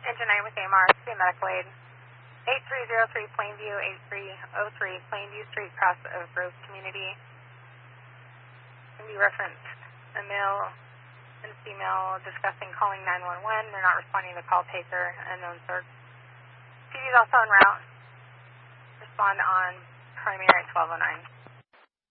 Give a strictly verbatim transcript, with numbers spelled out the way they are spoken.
Engine nine with A M R, City Medical Aid. eight three zero three Plainview, eight three zero three Plainview Street, cross of Grove Community. And you referenced a male and female discussing calling nine one one. They're not responding to call taker, unknown source. P D is also en route. Respond on primary at twelve oh nine.